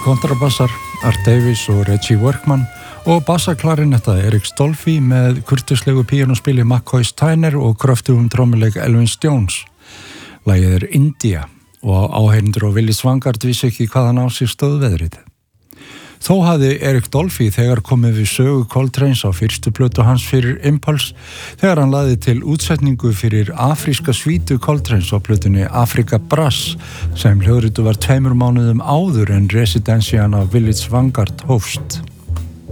kontrabassar, Art Davis og Reggie Workman og bassaklarinetta Eric Stolfi með kurteislegu píanóspili McCoy Steiner og kröftugum trommuleik Elvin Jones. Lagið India og áheyrendur og Willis Vanguard vissi ekki hvaðan á sig stóð veðrið. Þó hafði Eric Dolphy þegar komið við sögu Coltrane's á fyrstu plötu hans fyrir Impulse þegar hann laði til útsetningu fyrir afríska svítu Coltrane's á plötunni Africa Brass sem hljóðritu var 2 mánuðum áður en residensian af Willis Vanguard hófst.